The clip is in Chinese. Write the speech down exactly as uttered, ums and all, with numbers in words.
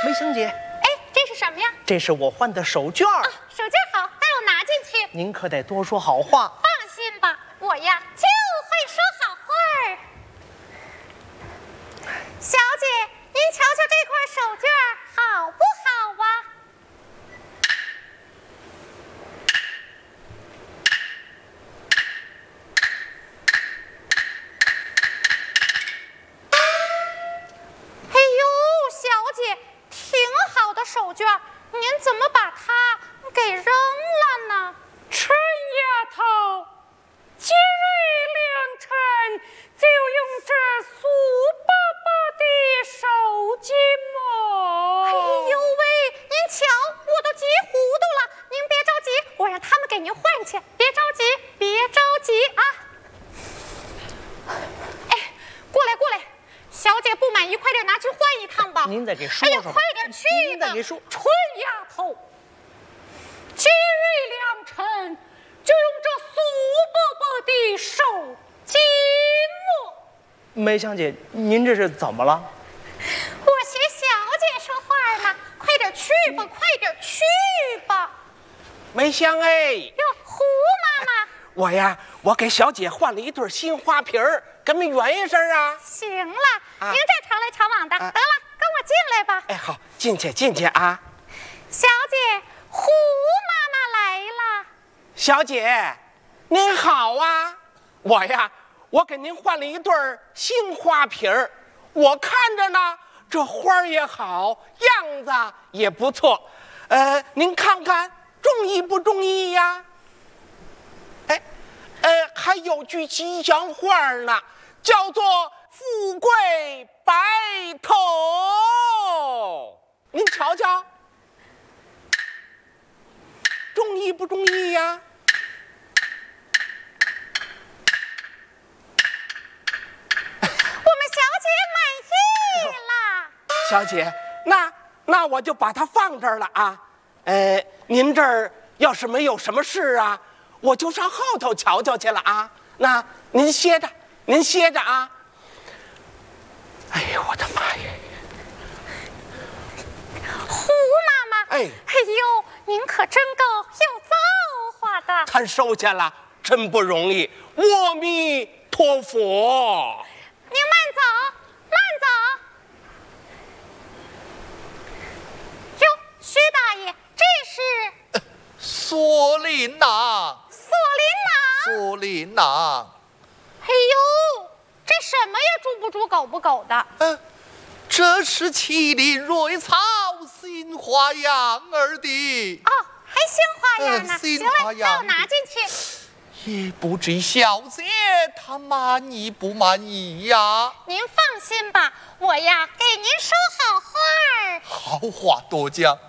梅香姐， 哎，这是什么呀？ 这是我换的手绢儿。 啊，手绢好，带我拿进去。 您可得多说好话。 放心吧，我呀就会说好话儿。小姐，您瞧瞧这块手绢好不好啊？哎呦，小姐，挺好的手绢，您怎么把它给扔了呢？ 陈丫头，今日良辰，就用这苏伯伯的手巾么？ 哎呦喂，您瞧，我都急糊涂了。您别着急，我让他们给您换去。别着急，别着急啊！哎，过来过来，小姐不满意，快点拿去换一趟吧。 您再给说哎呀， 说吧。 快点去吧。 您再给说。 春丫头，今日良辰，就用这苏伯伯的手巾么？ 梅香姐，您这是怎么了？ 我学小姐说话呢，快点去吧，快点去吧。 梅香哎， 哟，胡妈妈。 我呀，我给小姐换了一对新花瓶儿，跟没圆一声啊。 行了，您这常来常往的， 啊得了，跟我进来吧。 哎，好，进去进去啊。 小姐，胡妈妈来了。 小姐，您好啊！我呀，我给您换了一对新花瓶儿，我看着呢，这花儿也好，样子也不错。呃，您看看中意不中意呀？哎，呃，还有句吉祥话呢，叫做“富贵白头”。您瞧瞧，中意不中意呀？ 我们小姐满意了。 小姐，那那我就把它放这儿了啊。呃，您这儿要是没有什么事啊，我就上后头瞧瞧去了啊。那您歇着，您歇着啊。哎呦，我的妈呀！ 胡妈妈， 哎哎呦，您可真够有造化的。 他收下了，真不容易。阿弥陀佛。 您慢走，慢走。哟，薛大爷，这是锁麟囊， 锁麟囊。 锁麟囊。 哎呦，这什么呀？猪不猪，狗不狗的。 嗯，这是麒麟瑞草新花样儿的。 哦，还新花样呢。 呃新行了， 花样让我拿进去。 也不知小姐她满意不满意呀？ 您放心吧，我呀给您说好话儿。 好话多讲，